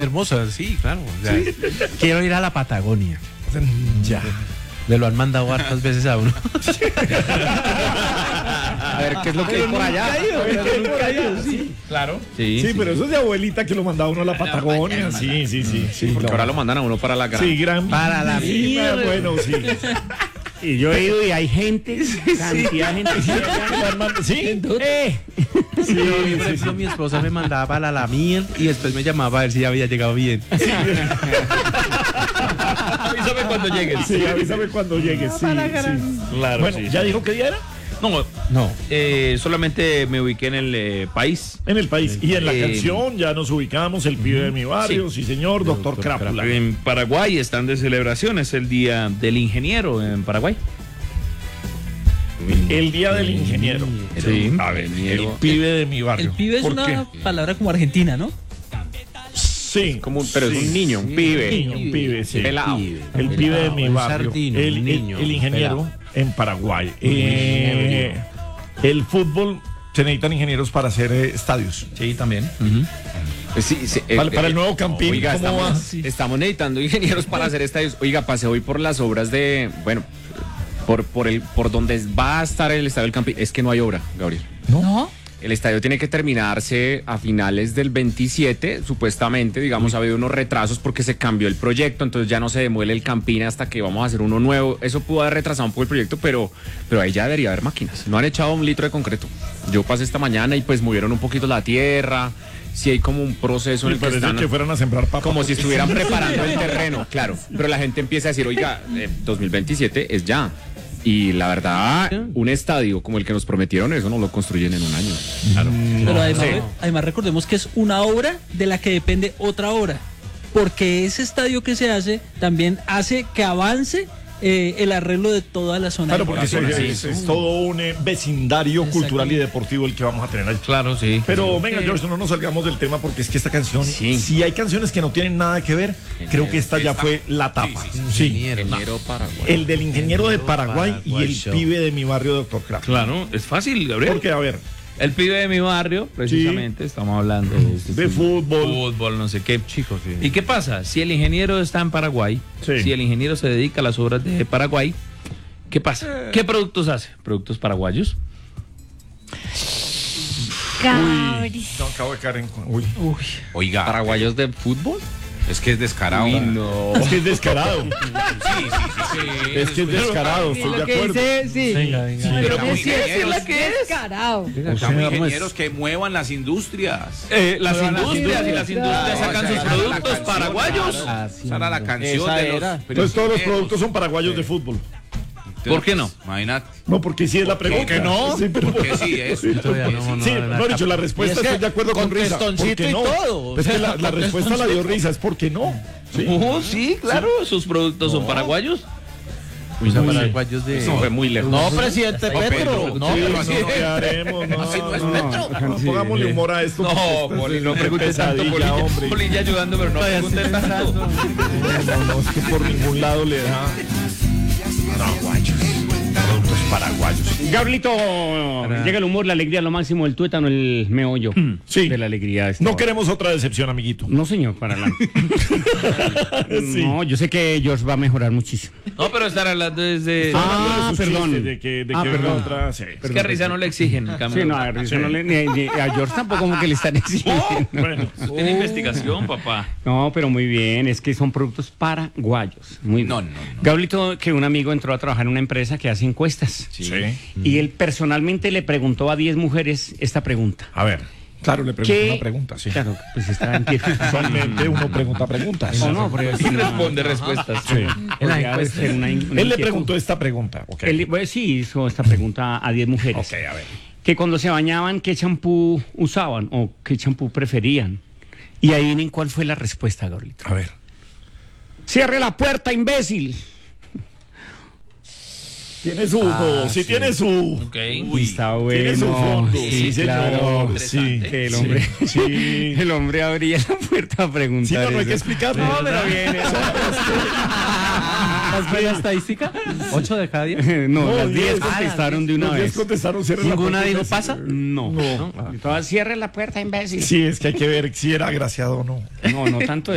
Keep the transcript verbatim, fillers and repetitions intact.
hermosa, sí, claro. O sea, ¿sí? Quiero ir a la Patagonia. Ya. Me lo han mandado hartas veces a uno. A ver, ¿qué es lo que hay por allá? Nunca he ido, sí. Claro. Sí, sí, pero eso es de abuelita que lo mandaba uno a la Patagonia. Sí, sí, sí. sí porque no. ahora lo mandan a uno para la gran. Sí, gran. Para la mierda. Bueno, sí. Y yo he ido y hay gente, cantidad de gente. Sí, ¿Sí? Eh. Sí, no, por ejemplo, mi esposa me mandaba para la mía y después me llamaba a ver si ya había llegado bien. Sí. Avísame cuando llegues. Sí, avísame cuando llegues. Sí, sí. Claro. Bueno, sí, ¿ya sí. dijo qué día era? No, No. eh, solamente me ubiqué en el eh, país. En el país. Y en la Eh, canción ya nos ubicamos, el pibe de mi barrio, sí, sí señor, doctor, doctor Crápula. En Paraguay están de celebración, es el Día del Ingeniero en Paraguay. El día del ingeniero. Sí. A ver, el pibe de mi barrio. El pibe es ¿Por una qué? palabra como argentina, ¿no? Sí. Como un, pero sí. es un niño, un pibe. Niño, un pibe, sí. Pelado. El pibe de mi Un barrio. sardino, el, un niño, el, el ingeniero pelado. en Paraguay. Eh, el fútbol, se necesitan ingenieros para hacer eh, estadios. Sí, también. Pues sí, sí, Para, eh, para el eh, nuevo Campín, Oiga, ¿cómo estamos, va? sí. estamos necesitando ingenieros para hacer estadios. Oiga, pasé hoy por las obras de, bueno, por, por el, por donde va a estar el estadio del Campín. Es que no hay obra, Gabriel. ¿No? El estadio tiene que terminarse a finales del veintisiete, supuestamente, digamos, ha habido unos retrasos porque se cambió el proyecto, entonces ya no se demuele el Campín hasta que vamos a hacer uno nuevo. Eso pudo haber retrasado un poco el proyecto, pero, pero ahí ya debería haber máquinas. No han echado un litro de concreto. Yo pasé esta mañana y pues movieron un poquito la tierra. Sí hay como un proceso en Me el que parece están... que fueran a sembrar papas. Como si estuvieran preparando el terreno, claro. Pero la gente empieza a decir, oiga, eh, dos mil veintisiete es ya. Y la verdad, un estadio como el que nos prometieron, eso no lo construyen en un año. Claro. Pero además, sí. además recordemos que es una obra de la que depende otra obra. Porque ese estadio que se hace también hace que avance eh, el arreglo de toda la zona. Claro, de porque es, Paraguay. es- es todo un eh, vecindario cultural y deportivo el que vamos a tener ahí. Claro, sí. Pero venga, George, no nos salgamos del tema porque es que esta canción, Sí. si hay canciones que no tienen nada que ver, creo que esta ya fue la tapa. Sí. Ingeniero Paraguay. El del ingeniero de Paraguay y el Show. pibe de mi barrio, doctor Kraft. Claro, es fácil, Gabriel. Porque, a ver, El pibe de mi barrio, precisamente, estamos hablando de, de fútbol. fútbol, no sé qué. Chicos, sí. ¿Y qué pasa? Si el ingeniero está en Paraguay, Sí. si el ingeniero se dedica a las obras de Paraguay, ¿qué pasa? ¿Qué productos hace? ¿Productos paraguayos? Gabri. No, acabo de caer en... Uy. Oiga. ¿Paraguayos de fútbol? Es que es descarado. Uy, no. Es que es descarado. Sí, sí, sí, sí. Es que es descarado, estoy de Lo que acuerdo. dice, sí. Venga, venga. Pero Lo que muy sí es ingenieros, lo que es descarado. Estamos ingenieros que muevan las industrias. Eh, las Pero las industrias y las industrias No, sacan esa sus era la productos canción, paraguayos. claro. Esa era la canción Esa de los era. Entonces todos los ingenieros. productos son paraguayos de fútbol. ¿Por qué no? Imagínate. No, porque sí es la pregunta. ¿Por qué no? Sí, pero Porque sí es. Todavía no, no, Sí, no, no, dicho, la respuesta Y es que estoy de acuerdo con, con Risa. ¿Por testoncito qué y no? todo. Es que la, la respuesta la dio Risa, es porque no. Sí. Oh, sí, claro, sus productos son paraguayos. Uy, no, paraguayos de... Eso fue muy lejos. No, presidente Petro. No, Sí, presidente. no, ¿qué haremos? No, Así no es no, Petro. no, pongámosle humor a esto. No, porque esto Poli, es no preguntes tanto, pesadilla, Poli, hombre. Poli ya ayudando, pero no preguntes tanto. No, no, es que por ningún lado le da. Paraguayos. Productos paraguayos. Gabrielito, llega el humor, la alegría, lo máximo, el tuétano, el meollo Sí. de la alegría. de esta No hora. queremos otra decepción, amiguito. No, señor, para nada. Sí. No, yo sé que George va a mejorar muchísimo. No, pero estar hablando desde... Ah, Hablando de sus perdón. chistes, De que, de Ah, que perdón. otra, sí. Es que a Risa no le exigen. en cambio. Sí, no, a, Risa no le- ni- ni- a George tampoco como que le están exigiendo. Bueno, Eso tiene investigación, papá. No, pero muy bien, es que son productos paraguayos. Muy bien. No, no, no. Gabrielito, que un amigo entró a trabajar en una empresa que hace encuestas. sí. Y él personalmente le preguntó a diez mujeres esta pregunta. A ver, claro, le pregunto ¿Qué? una pregunta, sí. Claro, pues está en pie. Usualmente uno pregunta preguntas. No, no, pero Y responde respuestas. Sí. podría ser una in- una Él le inquietud. preguntó esta pregunta. Ok. Él, pues, sí, hizo esta pregunta a diez mujeres. Ok, a ver. Que cuando se bañaban, ¿qué champú usaban o qué champú preferían? Y ahí vienen cuál fue la respuesta, Gabrielito. A ver. ¡Cierre la puerta, imbécil! Tiene su, no, sí, tiene su. Ok. Uy, está bueno. Tiene su fondo. Sí, claro. señor. Sí. Que el hombre, Sí. el hombre abría la puerta a preguntar. Sí, no, no hay eso. que explicarlo. No, pero bien. ¿Has visto la estadística? ¿Ocho de cada diez? No, No, las diez diez. contestaron de una Los diez vez. contestaron, cierre la ¿Ninguna puerta. dijo pasa? No. No. Todas cierre la puerta, imbécil. Sí, es que hay que ver si era agraciado o no. No, no tanto